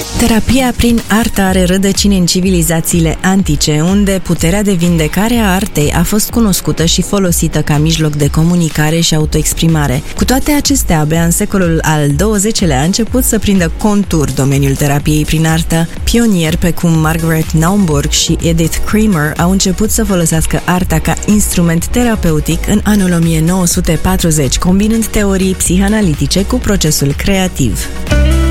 Terapia prin artă are rădăcini în civilizațiile antice, unde puterea de vindecare a artei a fost cunoscută și folosită ca mijloc de comunicare și autoexprimare. Cu toate acestea, abia în secolul al XX-lea a început să prindă contur domeniul terapiei prin artă. Pionieri precum Margaret Naumburg și Edith Kramer au început să folosească arta ca instrument terapeutic în anul 1940, combinând teorii psihanalitice cu procesul creativ.